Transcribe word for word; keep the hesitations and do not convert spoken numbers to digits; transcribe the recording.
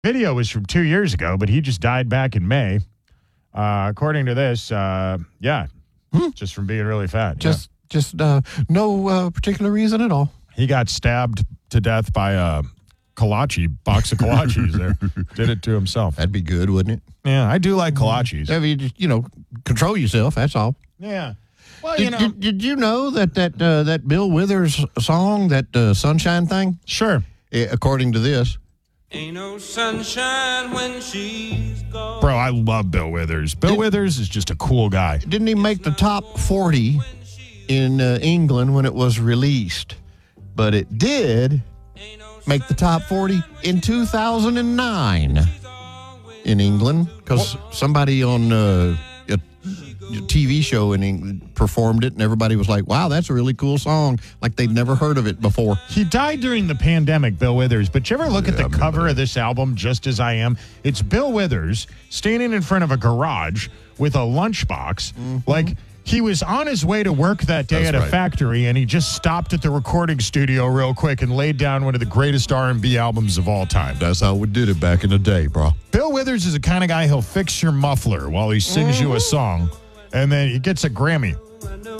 Video was from two years ago, but he just died back in May. Uh, according to this, uh, yeah, hmm. just from being really fat. Just, yeah. just uh, no uh, particular reason at all. He got stabbed to death by a kolache, box of kolaches there. Did it to himself. That'd be good, wouldn't it? Yeah, I do like kolaches. I mean, just, you know, control yourself, that's all. Yeah. Well, did, you know. Did, did you know that that, uh, that Bill Withers song, that uh, Sunshine thing? Sure. Uh, according to this. Ain't no sunshine when she's gone. Bro, I love Bill Withers. Bill Did, Withers is just a cool guy. Didn't he make the top forty in uh, England when it was released? But it did make the top forty in two thousand nine in England because somebody on uh, a T V show in England performed it, and everybody was like, wow, that's a really cool song, like they'd never heard of it before. He died during the pandemic, Bill Withers, but you ever look yeah, at the cover of this album, Just As I Am? It's Bill Withers standing in front of a garage with a lunchbox. Mm-hmm. Like, he was on his way to work that day That's at a right. factory, and he just stopped at the recording studio real quick and laid down one of the greatest R and B albums of all time. That's how we did it back in the day, bro. Bill Withers is the kind of guy, he'll fix your muffler while he sings mm-hmm. you a song, and then he gets a Grammy.